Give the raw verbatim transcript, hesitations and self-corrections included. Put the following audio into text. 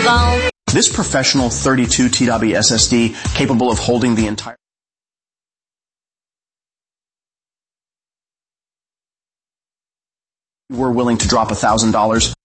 Zone. This professional thirty-two T W S S D capable of holding the entire we're willing to drop one thousand dollars.